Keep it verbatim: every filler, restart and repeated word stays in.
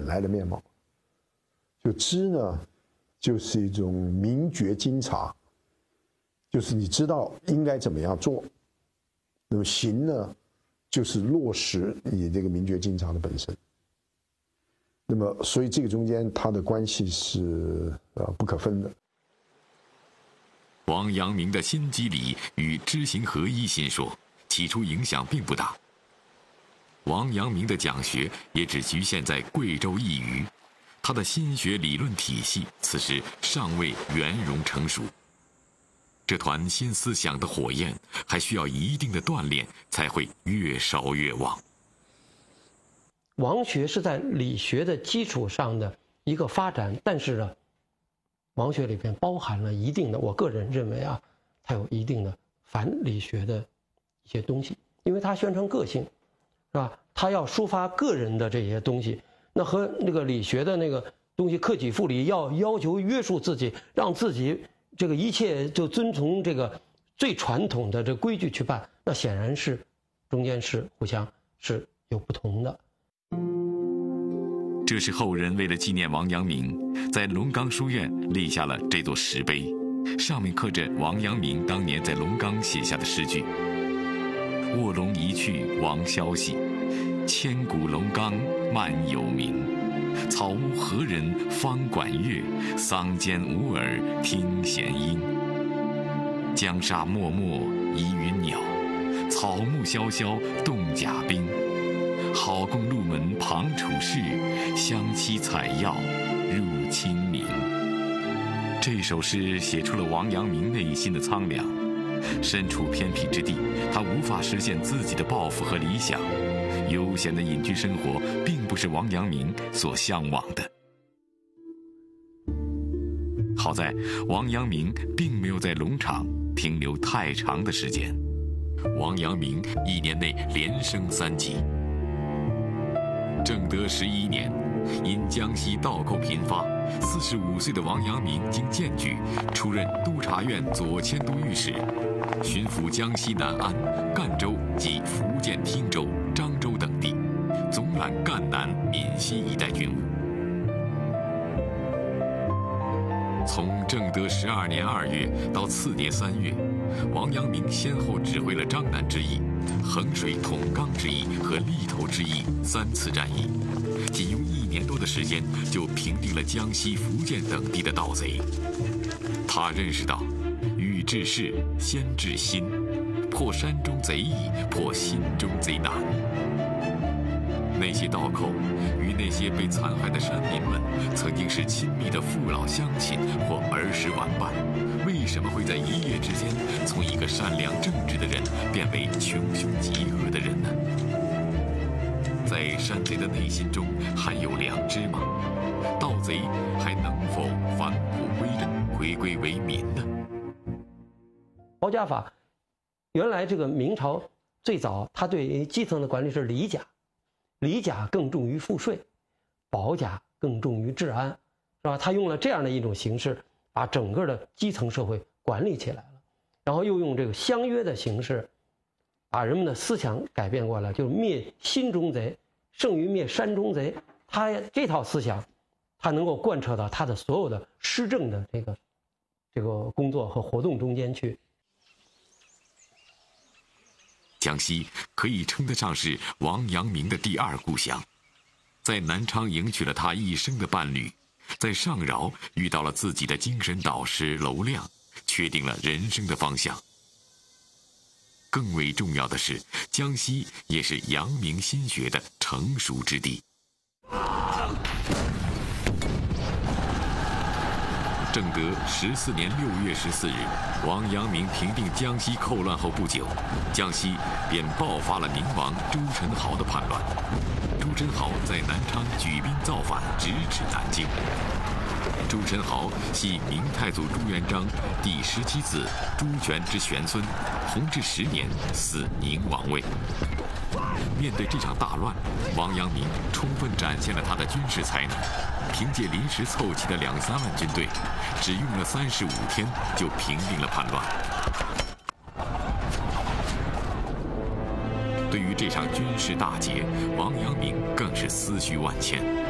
来的面貌。就知呢，就是一种明觉精察，就是你知道应该怎么样做。那么行呢，就是落实你这个明觉精察的本身。那么，所以这个中间它的关系是呃不可分的。 王阳明的心机理与知行合一心说，起初影响并不大。王阳明的讲学也只局限在贵州一隅，他的心学理论体系此时尚未圆融成熟。这团新思想的火焰还需要一定的锻炼，才会越烧越旺。 王学是在理学的基础上的一个发展，但是呢，王学里边包含了一定的，我个人认为啊，它有一定的反理学的一些东西，因为它宣称个性，是吧？它要抒发个人的这些东西，那和那个理学的那个东西克己复礼，要要求约束自己，让自己这个一切就遵从这个最传统的这规矩去办，那显然是中间是互相是有不同的。 这是后人为了纪念王阳明，在龙岗书院立下了这座石碑，上面刻着王阳明当年在龙岗写下的诗句：卧龙一去王消息，千古龙岗漫有名。草屋何人方管乐，桑间无耳听弦音。江沙漠漠疑云鸟，草木萧萧动甲兵。好共入门旁处士，相期采药入清明。这首诗写出了王阳明内心的苍凉。身处偏僻之地，他无法实现自己的抱负和理想。悠闲的隐居生活，并不是王阳明所向往的。好在王阳明并没有在龙场停留太长的时间。王阳明一年内连升三级。正德十一年，因江西盗寇频发，四十五岁的王阳明经荐举，出任督察院左迁都御史，巡抚江西南安、赣州及福建汀州、漳州等地，总揽赣南、闽西一带军务。从正德十二年二月到次年三月，王阳明先后指挥了张南之役、衡水统冈之役和利头之役三次战役，仅用一年多的时间就平定了江西、福建等地的盗贼。他认识到，欲治事先治心，破山中贼易，破心中贼难。那些盗寇与那些被残害的山民们曾经是亲密的父老乡亲或儿时玩伴，为什么会在一夜之间从一个善良正直的人变为穷凶极恶的人呢？在山贼的内心中还有良知吗？盗贼还能否返璞归真，回归为民呢？ 保甲法原来这个明朝最早他对基层的管理是理甲，理甲更重于赋税，保甲更重于治安，是吧？他用了这样的一种形式，把整个的基层社会管理起来了，然后又用这个相约的形式，把人们的思想改变过来，就是灭心中贼胜于灭山中贼。他这套思想，他能够贯彻到他的所有的施政的这个这个工作和活动中间去。 江西可以称得上是王阳明的第二故乡，在南昌迎娶了他一生的伴侣，在上饶遇到了自己的精神导师娄亮，确定了人生的方向。更为重要的是，江西也是阳明心学的成熟之地。正德十四年六月十四日，王阳明平定江西寇乱后不久，江西便爆发了明王朱宸濠的叛乱。朱宸濠在南昌举兵造反，直指南京。朱宸濠系明太祖朱元璋第十七子朱权之玄孙，弘治十年死宁王位。面对这场大乱，王阳明充分展现了他的军事才能，凭借临时凑齐的两三万军队，只用了三十五天就平定了叛乱。对于这场军事大捷，王阳明更是思绪万千。